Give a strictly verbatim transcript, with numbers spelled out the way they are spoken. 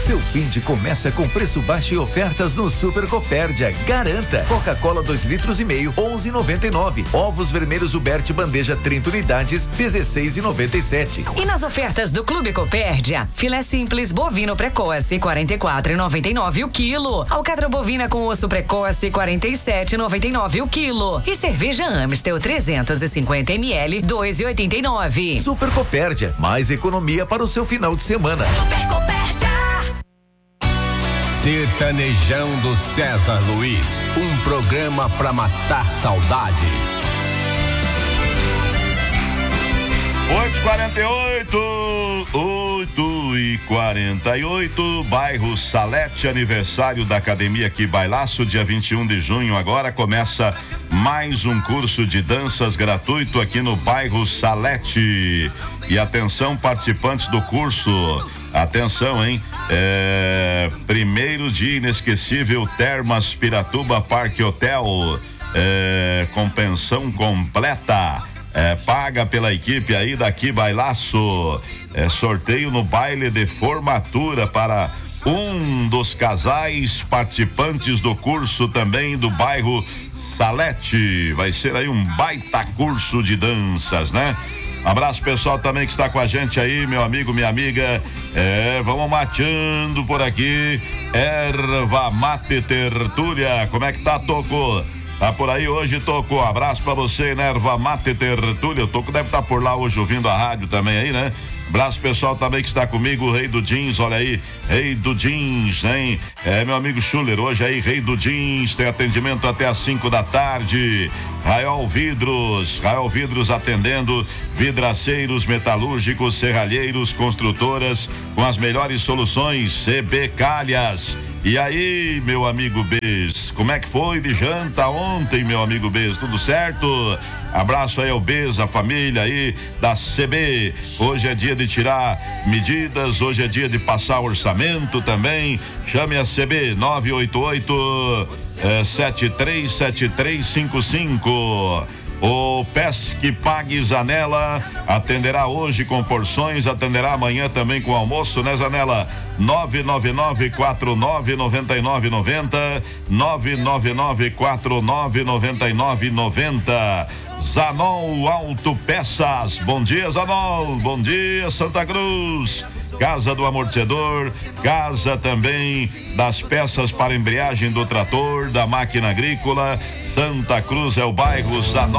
Seu fim de começa com preço baixo e ofertas no Super Copérdia. Garanta. Coca-Cola dois litros e meio, onze e noventa e nove. Ovos vermelhos Uberti bandeja trinta unidades, dezesseis e noventa e sete. E nas ofertas do Clube Copérdia, filé simples bovino precoce, quarenta e quatro e noventa e nove o quilo. Alcatra bovina com osso precoce, quarenta e sete e noventa e nove o quilo. E cerveja Amstel trezentos e cinquenta mililitros, dois e oitenta e nove. Super Copérdia, mais economia para o seu final de semana. Super Copérdia. Sertanejão do César Luiz, um programa pra matar saudade. oito e quarenta e oito, oito e quarenta e oito, bairro Salete, aniversário da Academia Aqui Bailaço, dia vinte e um de junho. Agora começa mais um curso de danças gratuito aqui no bairro Salete. E atenção, participantes do curso, atenção, hein? É, primeiro dia inesquecível, Termas Piratuba Parque Hotel, é, com pensão completa. É, paga pela equipe aí daqui Bailaço. É, sorteio no baile de formatura para um dos casais participantes do curso também do bairro Salete. Vai ser aí um baita curso de danças, né? Abraço pessoal também que está com a gente aí, meu amigo, minha amiga. É, vamos mateando por aqui. Erva Mate Tertúlia, como é que tá, Toco? Tá por aí hoje, Toco? Abraço pra você, né? Erva Mate Tertúlia. O Toco deve estar por lá hoje ouvindo a rádio também aí, né? Abraço pessoal também que está comigo, o Rei do Jeans, olha aí, Rei do Jeans, hein? É, meu amigo Schuller, hoje aí, Rei do Jeans, tem atendimento até às cinco da tarde. Raiol Vidros, Raiol Vidros atendendo vidraceiros, metalúrgicos, serralheiros, construtoras, com as melhores soluções, C B Calhas. E aí, meu amigo Bez, como é que foi de janta ontem, meu amigo Bez? Tudo certo? Abraço aí ao Bez, a família aí da C B. Hoje é dia de tirar medidas, hoje é dia de passar orçamento também. Chame a C B nove oito oito, sete três sete três cinco cinco. O Pesque Pague Zanella atenderá hoje com porções, atenderá amanhã também com almoço, né, Zanella? nove nove nove quatro nove nove nove nove zero, nove nove nove quatro nove nove nove nove zero. Zanol Autopeças, bom dia Zanol, bom dia Santa Cruz. Casa do amortecedor, casa também das peças para embreagem do trator, da máquina agrícola. Santa Cruz é o bairro Zanol.